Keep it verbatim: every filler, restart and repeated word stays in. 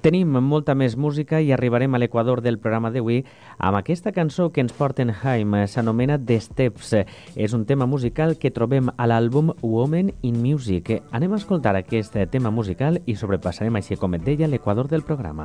Tenim molta més música i arribarem a l'equador del programa d'avui amb aquesta cançó que ens porten Haim. S'anomena The Steps. És un tema musical que trobem a l'àlbum Women in Music. Anem a escoltar aquest tema musical i sobrepassarem, així com et deia, l'equador del programa.